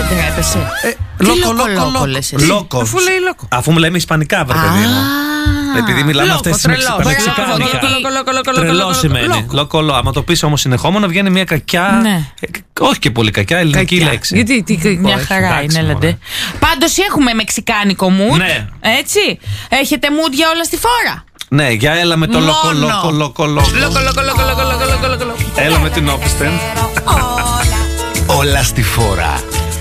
δεν τρέπεσαι. Λόκο. Αφού λέει λόκο. Αφού μου λέμε ισπανικά, βρε παιδί μου. Επειδή μιλάμε αυτές τις μεξικάνικα. Τρελό σημαίνει. Λόκολο. Άμα το πεις όμως συνεχόμενο, βγαίνει μια κακιά. Όχι και πολύ κακιά ελληνική λέξη. Γιατί μια χαρά είναι, λέτε. Πάντως έχουμε μεξικάνικο mood. Έτσι. Έχετε mood για όλα στη φόρα. Ναι, για έλα με το λόκο. Έλα με την Όπισθεν. Όλα στη φόρα.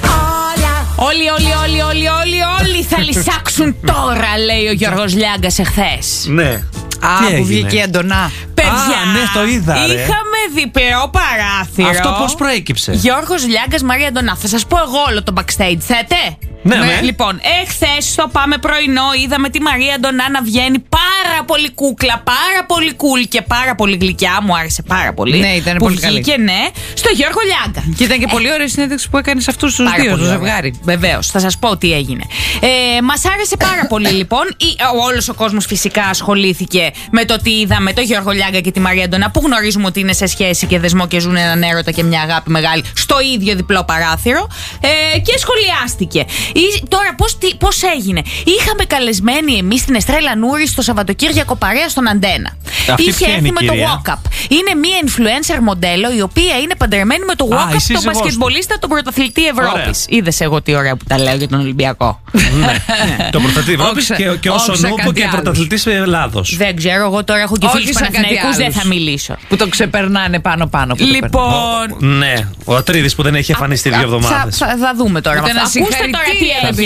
Όλοι θα λυσάξουν τώρα, λέει ο Γιώργος Λιάγκας εχθές. Ναι. Που βγήκε η Αντωνά. Παιδιά, ναι, το είδα, ρε. Είχαμε διπλό παράθυρο. Αυτό πώς προέκυψε? Γιώργος Λιάγκας, Μαρία Αντωνά. Θα σας πω εγώ όλο το backstage, θέτε? Ναι. Λοιπόν, εχθές στο Πάμε Πρωινό είδαμε τη Μαρία Αντωνά να βγαίνει πάρα πολύ κούκλα, πάρα πολύ cool και πάρα πολύ γλυκιά. Μου άρεσε πάρα πολύ. Ναι, ήταν πολύ καλή. Και ναι, στο Γιώργο Λιάγκα. Και ήταν και πολύ ωραία συνέντευξη που έκανε σε αυτούς τους δύο, το ζευγάρι. Βεβαίως, θα σας πω τι έγινε. Μας άρεσε πάρα πολύ λοιπόν. Όλος ο κόσμος φυσικά ασχολήθηκε με το τι είδαμε το Γιώργο Λιάγκα και τη Μαρία Αντωνά, που γνωρίζουμε ότι είναι σε σχέση και δεσμό και ζουν έναν έρωτα και μια αγάπη μεγάλη στο ίδιο διπλό παράθυρο. Και σχολιάστηκε. Τώρα πώς έγινε? Είχαμε καλεσμένη εμείς την Εστρέλα Νούρη στο Σαββατοκύριακο παρέα στον Αντένα. Είχε έρθει με το walk-up. Είναι μια influencer μοντέλο η οποία είναι παντρεμένη με το walk-up, τον μπασκετμπολίστα, τον πρωταθλητή Ευρώπης. Είδες εγώ τι ωραία που τα λέω για τον Ολυμπιακό. Ναι. Τον πρωταθλητή Ευρώπης και ο Σονούπο και πρωταθλητής Ελλάδος. Δεν ξέρω, εγώ τώρα έχω και φίλους Παναθηναϊκούς, δεν θα μιλήσω. Που το ξεπερνάνε πάνω. Λοιπόν. Ναι, ο Ατρίδης που δεν έχει εμφανιστεί 2 εβδομάδες. Θα δούμε τώρα. Ακούστε τώρα τι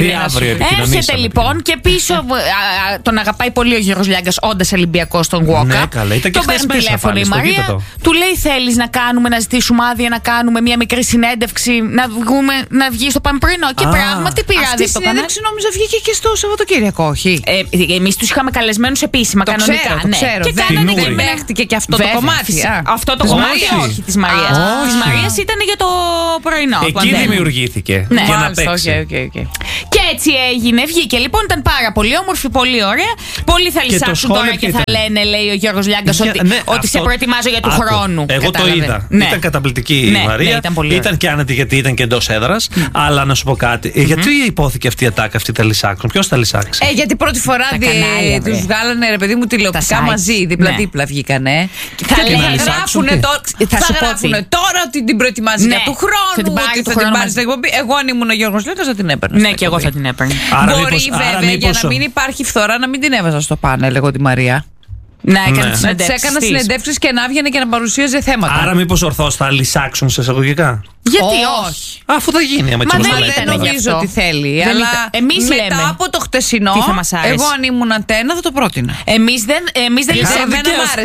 έρχεται λοιπόν και πίσω. Τον αγαπάει πολύ ο Γιώργος Λιάγκας, όντας Ολυμπιακός στον walk-up. Ναι, καλά, ήταν και χθες μέσα τηλέφωνο η Μαρία. Του λέει: θέλεις να ζητήσουμε άδεια να κάνουμε μια μικρή συνέντευξη, να βγει στο Πάμε Πρωινό? Και πράγματι πειράζει αυτό. Η συνέντευξη νόμιζα βγήκε και στο Σαββατοκύριακο, όχι? Εμείς τους είχαμε καλεσμένους επίσημα κανονικά. Το ξέρω. Και κάνανε και μπέχτηκε και αυτό το κομμάτι. Αυτό το κομμάτι όχι της Μαρίας. Της Μαρίας ήταν για το πρωινό. Εκεί δημιουργήθηκε για να παίξει. Και έτσι έγινε, βγήκε λοιπόν, ήταν πάρα πολύ όμορφη, πολύ ωραία. Πολλοί θα λυσάξουν τώρα και θα λένε, λέει ο Γιώργος Λιάγκας, ότι σε προετοιμάζω για του χρόνου. Εγώ το είδα. Ήταν καταπληκτική η Μαρία. Ήταν και άνετη γιατί ήταν και εντός έδρας. Αλλά να σου πω κάτι. Γιατί υπόθηκε αυτή η ατάκα, αυτή τα λυσάξουν? Ποιος τα λυσάξει? Γιατί πρώτη φορά τους βγάλανε, ρε παιδί μου, τηλεοπτικά μαζί, δίπλα-δίπλα βγήκανε. Θα γράφουνε τώρα ότι την προετοιμάζει για του χρόνου. Ότι θα την πάρει στην εκπομπή. Εγώ αν ήμουν ο Γιώργος Λιάγκας θα την έπαιρνα. Ναι, και εγώ θα την έπαιρνα. Μπορεί βέβαια για να μην υπάρχει φθορά να μην την έβαζα στο πάνελ, εγώ τη Μαρία. Να έκανε τις συνεντεύξεις και να έβγαινε και να παρουσίαζε θέματα. Άρα μήπως ορθώς θα λυσάξουν σε εισαγωγικά? Γιατί όχι? Αφού θα γίνει. Δεν νομίζω ότι θέλει. Αλλά μετά από το χτεσινό, εγώ αν ήμουν Αντένα θα το πρότεινα. Εμείς δεν λυσάξουμε.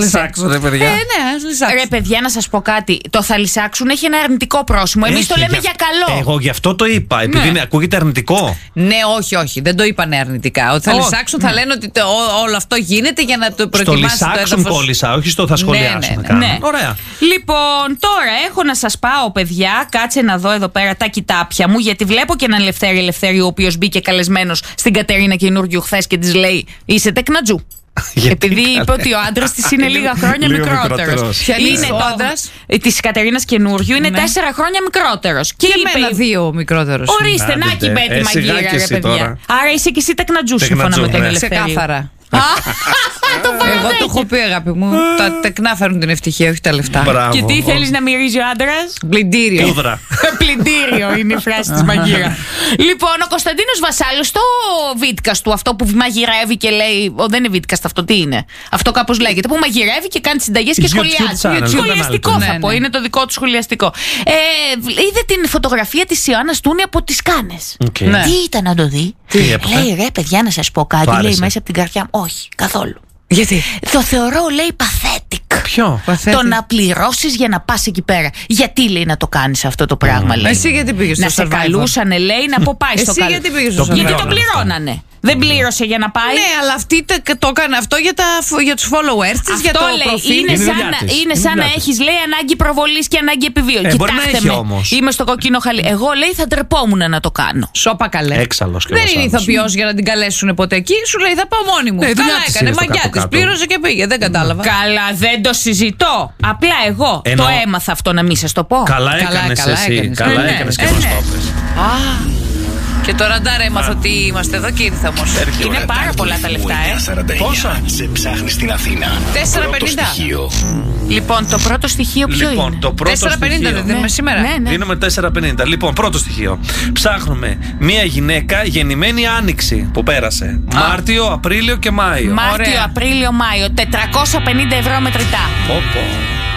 Ρε παιδιά, να σας πω κάτι. Το θα λυσάξουν έχει ένα αρνητικό πρόσημο. Εμείς το λέμε για καλό. Εγώ γι' αυτό το είπα. Επειδή ακούγεται αρνητικό. Ναι, όχι. Δεν το είπανε αρνητικά. Ότι θα λυσάξουν, θα λένε ότι όλο αυτό γίνεται για να το προετοιμάσει. Στο λυσάξουν κόλλησα, όχι στο θα σχολιάσουν. Ωραία. Λοιπόν, τώρα έχω να σας πάω, παιδιά. Κάτσε να δω εδώ πέρα τα κοιτάπια μου, γιατί βλέπω και έναν Ελευθέρη, ο οποίος μπήκε καλεσμένος στην Κατερίνα Καινούργιου χθες και της λέει: είσαι τεκνατζού. Επειδή είπε ότι ο άντρας της είναι λίγα χρόνια μικρότερος. Είναι ο άντρας της Κατερίνας Καινούργιου, είναι 4 χρόνια μικρότερος. Και εμένα 2 μικρότερος. Ορίστε, να και μπέτη μαγείρα, ρε παιδιά. Άρα είσαι και εσύ τεκνατζού, σύμφωνα με τον Ελευθέρη. Ξεκάθαρα. Εγώ το έχω πει, αγάπη μου. Τα τεκνά φέρνουν την ευτυχία, όχι τα λεφτά. Και τι θέλεις να μυρίζει ο άντρας? Πλυντήριο. Πλυντήριο είναι η φράση της μαγείρα. Λοιπόν, ο Κωνσταντίνος Βασάλος στο βίτκας του, αυτό που μαγειρεύει και λέει. Δεν είναι βίτκας αυτό, τι είναι? Αυτό κάπως λέγεται. Που μαγειρεύει και κάνει συνταγές και σχολιάζει. Σχολιαστικό θα πω, είναι το δικό του σχολιαστικό. Είδε την φωτογραφία της Ιωάννας Τούνη από τις Κάνες. Τι ήταν να το δει? Λέει, ρε παιδιά, να σας πω κάτι. Λέει μέσα από την καρδιά μου. Όχι, καθόλου. Γιατί? Το θεωρώ, λέει, pathetic. Ποιο? Το να πληρώσεις για να πας εκεί πέρα. Γιατί, λέει, να το κάνεις αυτό το πράγμα, λέει? Εσύ γιατί πήγες στο Survivor? Να σε καλούσανε, λέει, να πω πάει στο καλό. Εσύ γιατί πήγες στο Survivor? Γιατί το πληρώνανε. Δεν πλήρωσε για να πάει. Ναι, αλλά αυτή το έκανε αυτό για τους followers της, για το προφίλ. Είναι σαν να έχεις, λέει, ανάγκη προβολής και ανάγκη επιβίωσης. Κοιτάξτε με, είμαι στο κοκκίνο χαλί. Εγώ, λέει, θα ντρεπόμουν να το κάνω. Σώπα καλέ. Έξαλλος και δεν είναι ηθοποιός για να την καλέσουν ποτέ εκεί. Σου λέει, θα πάω μόνη μου. Καλά έκανε, μαγιά της. Πλήρωσε και πήγε. Δεν κατάλαβα. Καλά, δεν το συζητώ. Απλά εγώ το έμαθα αυτό, να μην σας το πω. Καλά έκανες εσύ. Καλά έκανες και μας το πες. Και τώρα Ντάρα έμαθα ότι είμαστε εδώ και ήρθα όμως. Είναι πάρα πολλά τα λεφτά, Πόσα? Σε ψάχνει στην Αθήνα. 4,50. Λοιπόν, το πρώτο στοιχείο ποιο είναι? Το πρώτο 4,50 δεν δίνουμε σήμερα. Δίνουμε 4,50. Λοιπόν, πρώτο στοιχείο. Ψάχνουμε μία γυναίκα γεννημένη Άνοιξη που πέρασε. Μάρτιο, Απρίλιο και Μάιο. Μάρτιο, Απρίλιο, Μάιο. 450 ευρώ μετρητά. Πω.